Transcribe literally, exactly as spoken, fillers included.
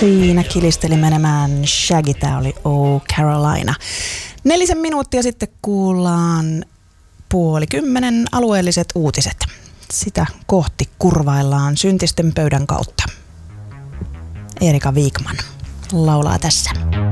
Siinä kilisteli menemään Shaggy, tää oli Oh Carolina. Nelisen minuuttia sitten kuullaan puoli kymmenen alueelliset uutiset. Sitä kohti kurvaillaan syntisten pöydän kautta. Erika Wikman laulaa tässä.